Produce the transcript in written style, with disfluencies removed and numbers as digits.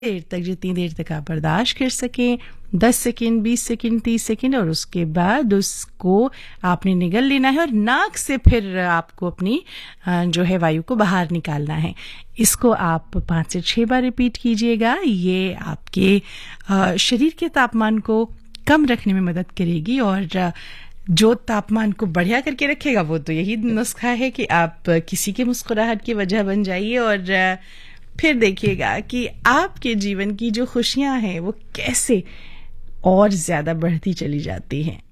देर तक, जितनी देर तक आप बर्दाश्त कर सकें, 10 सेकेंड, 20 सेकेंड, 30 सेकेंड, और उसके बाद उसको आपने निगल लेना है और नाक से फिर आपको अपनी जो है वायु को बाहर निकालना है। इसको आप 5 से 6 बार रिपीट कीजिएगा। ये आपके शरीर के तापमान को कम रखने में मदद करेगी, और जो तापमान को बढ़िया करके रखेगा वो तो यही नुस्खा है कि आप किसी के मुस्कुराहट की वजह बन जाइए, और फिर देखिएगा कि आपके जीवन की जो खुशियां हैं वो कैसे और ज्यादा बढ़ती चली जाती हैं।